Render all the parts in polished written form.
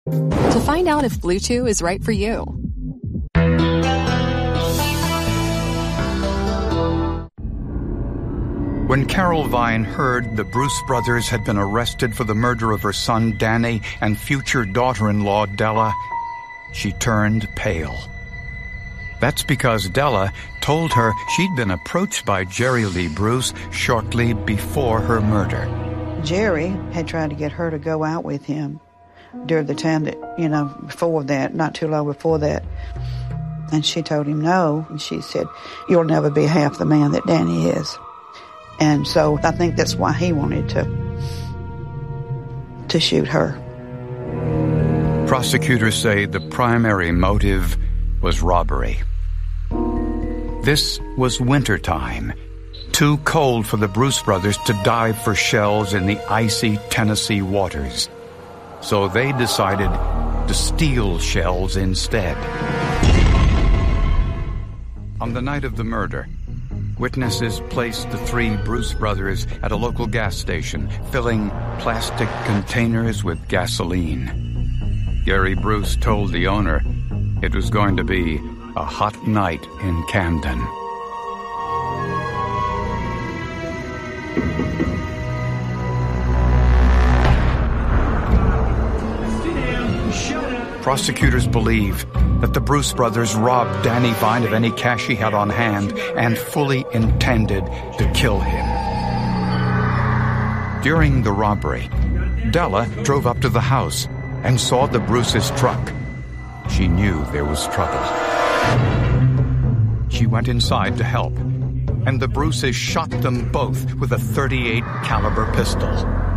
to find out if Blue Chew is right for you. When Carol Vine heard the Bruce brothers had been arrested for the murder of her son Danny and future daughter-in-law Della, she turned pale. That's because Della told her she'd been approached by Jerry Lee Bruce shortly before her murder. Jerry had tried to get her to go out with him during the time that, before that, not too long before that. And she told him no, and she said, "You'll never be half the man that Danny is." And so I think that's why he wanted to shoot her. Prosecutors say the primary motive was robbery. This was wintertime, too cold for the Bruce brothers to dive for shells in the icy Tennessee waters. So they decided to steal shells instead. On the night of the murder, witnesses placed the three Bruce brothers at a local gas station, filling plastic containers with gasoline. Gary Bruce told the owner it was going to be a hot night in Camden. Prosecutors believe that the Bruce brothers robbed Danny Vine of any cash he had on hand and fully intended to kill him. During the robbery, Della drove up to the house and saw the Bruce's truck. She knew there was trouble. She went inside to help, and the Bruces shot them both with a .38 caliber pistol.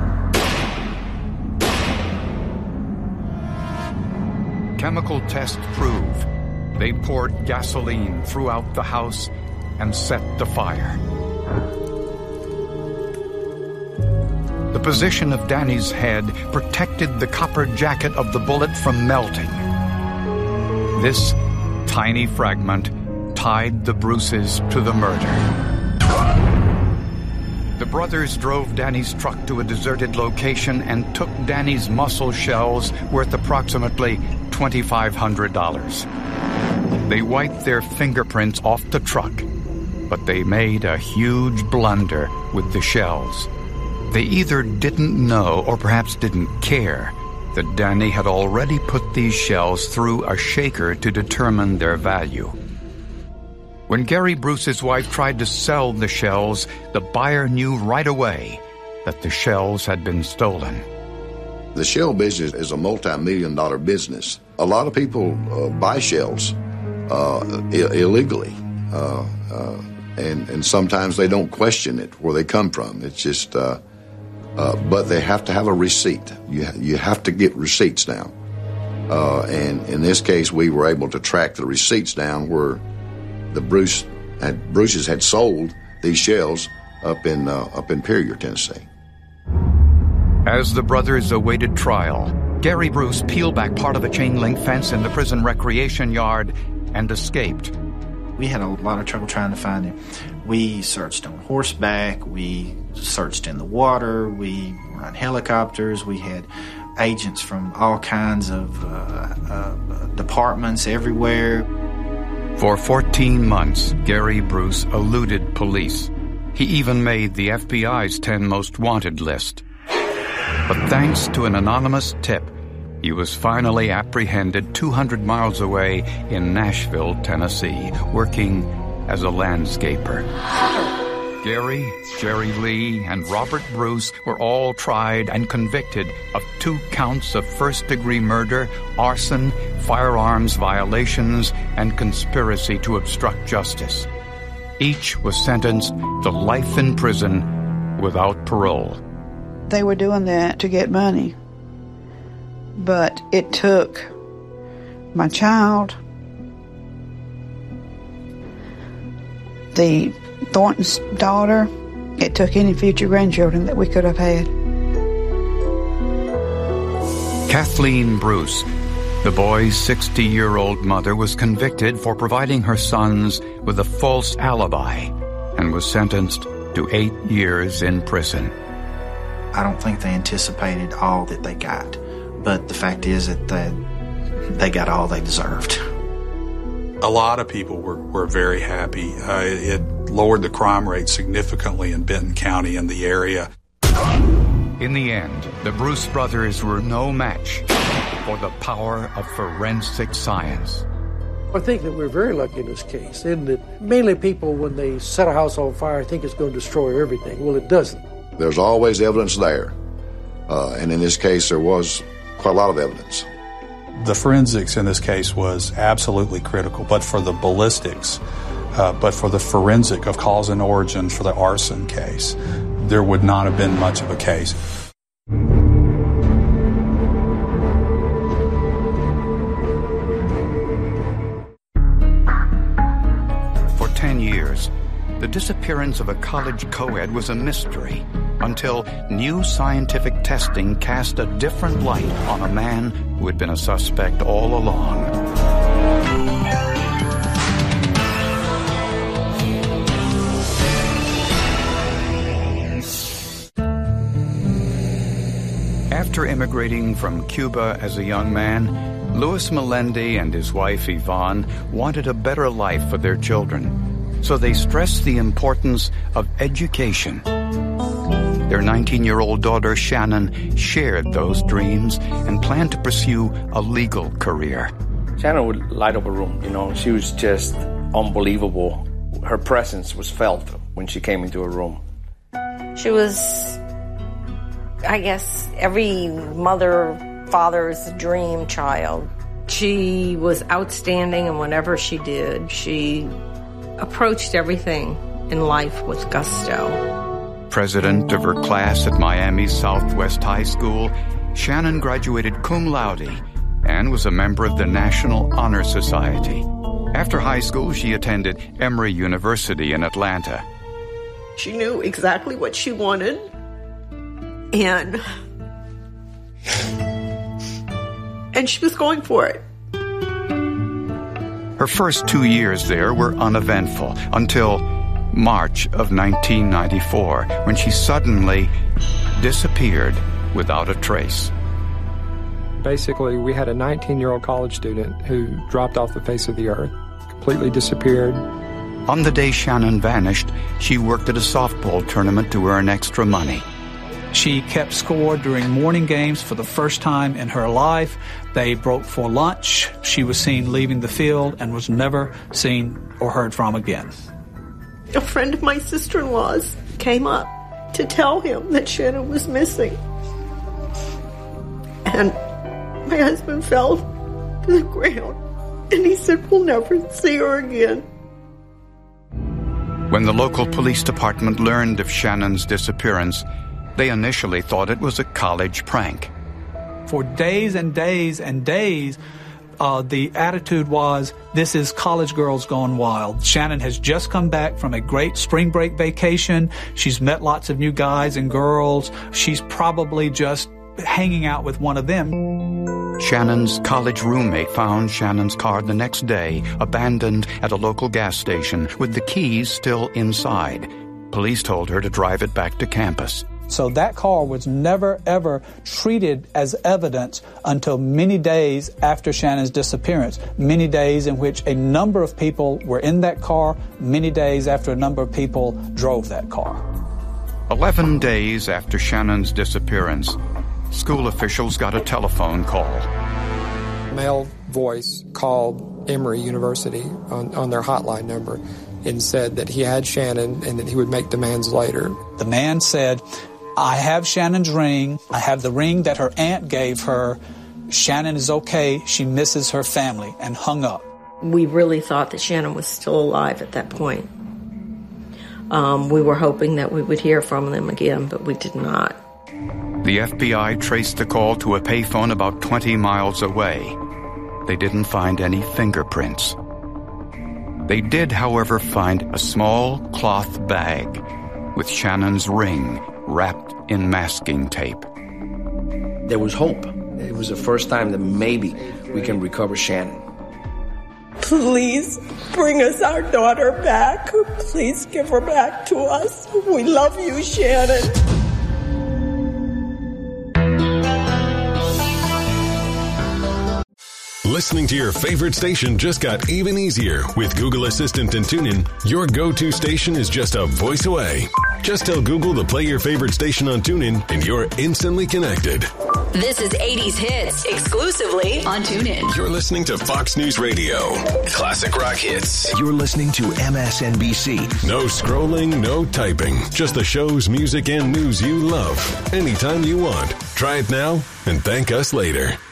Chemical tests prove they poured gasoline throughout the house and set the fire. The position of Danny's head protected the copper jacket of the bullet from melting. This tiny fragment tied the Bruces to the murder. The brothers drove Danny's truck to a deserted location and took Danny's muscle shells worth approximately $2,500. They wiped their fingerprints off the truck, but they made a huge blunder with the shells. They either didn't know or perhaps didn't care that Danny had already put these shells through a shaker to determine their value. When Gary Bruce's wife tried to sell the shells, the buyer knew right away that the shells had been stolen. The shell business is a multi-million-dollar business. A lot of people buy shells illegally, and sometimes they don't question it, where they come from. It's just, but they have to have a receipt. You have to get receipts now. And in this case, we were able to track the receipts down where the Bruces had sold these shells up in Perrier, Tennessee. As the brothers awaited trial, Gary Bruce peeled back part of a chain-link fence in the prison recreation yard and escaped. We had a lot of trouble trying to find him. We searched on horseback, we searched in the water, we were on helicopters, we had agents from all kinds of departments everywhere. For 14 months, Gary Bruce eluded police. He even made the FBI's 10 most wanted list. But thanks to an anonymous tip, he was finally apprehended 200 miles away in Nashville, Tennessee, working as a landscaper. Gary, Jerry Lee, and Robert Bruce were all tried and convicted of 2 counts of first-degree murder, arson, firearms violations, and conspiracy to obstruct justice. Each was sentenced to life in prison without parole. They were doing that to get money. But it took my child, the Thornton's daughter, it took any future grandchildren that we could have had. Kathleen Bruce, the boy's 60-year-old mother, was convicted for providing her sons with a false alibi and was sentenced to 8 years in prison. I don't think they anticipated all that they got. but the fact is that they got all they deserved. A lot of people were very happy. It lowered the crime rate significantly in Benton County and the area. In the end, the Bruce brothers were no match for the power of forensic science. I think that we're very lucky in this case, in that mainly people, when they set a house on fire, think it's going to destroy everything. Well, it doesn't. There's always evidence there. And in this case, there was quite a lot of evidence. The forensics in this case was absolutely critical, but for the ballistics, but for the forensic of cause and origin for the arson case, there would not have been much of a case. For 10 years, the disappearance of a college co-ed was a mystery until new scientific testing cast a different light on a man who had been a suspect all along. After immigrating from Cuba as a young man, Louis Melendi and his wife Yvonne wanted a better life for their children, so they stressed the importance of education. Their 19-year-old daughter Shannon shared those dreams and planned to pursue a legal career. Shannon would light up a room, She was just unbelievable. Her presence was felt when she came into a room. She was, I guess, every mother, father's dream child. She was outstanding in whatever she did. She approached everything in life with gusto. President of her class at Miami's Southwest High School, Shannon graduated cum laude and was a member of the National Honor Society. After high school, she attended Emory University in Atlanta. She knew exactly what she wanted, and she was going for it. Her first 2 years there were uneventful until March of 1994, when she suddenly disappeared without a trace. Basically, we had a 19-year-old college student who dropped off the face of the earth, completely disappeared. On the day Shannon vanished, she worked at a softball tournament to earn extra money. She kept score during morning games for the first time in her life. They broke for lunch. She was seen leaving the field and was never seen or heard from again. A friend of my sister-in-law's came up to tell him that Shannon was missing. And my husband fell to the ground, and he said, "We'll never see her again." When the local police department learned of Shannon's disappearance, they initially thought it was a college prank. For days and days and days, the attitude was, this is college girls gone wild. Shannon has just come back from a great spring break vacation. She's met lots of new guys and girls. She's probably just hanging out with one of them. Shannon's college roommate found Shannon's car the next day, abandoned at a local gas station with the keys still inside. Police told her to drive it back to campus. So that car was never, ever treated as evidence until many days after Shannon's disappearance, many days in which a number of people were in that car, many days after a number of people drove that car. 11 days after Shannon's disappearance, school officials got a telephone call. A male voice called Emory University on their hotline number and said that he had Shannon and that he would make demands later. The man said, "I have Shannon's ring. I have the ring that her aunt gave her. Shannon is okay. She misses her family," and hung up. We really thought that Shannon was still alive at that point. We were hoping that we would hear from them again, but we did not. The FBI traced the call to a payphone about 20 miles away. They didn't find any fingerprints. They did, however, find a small cloth bag with Shannon's ring wrapped in masking tape. There was hope. It was the first time that maybe we can recover Shannon. Please bring us our daughter back. Please give her back to us. We love you, Shannon. Listening to your favorite station just got even easier. With Google Assistant and TuneIn, your go-to station is just a voice away. Just tell Google to play your favorite station on TuneIn, and you're instantly connected. This is 80s Hits, exclusively on TuneIn. You're listening to Fox News Radio. Classic rock hits. You're listening to MSNBC. No scrolling, no typing. Just the shows, music, and news you love. Anytime you want. Try it now and thank us later.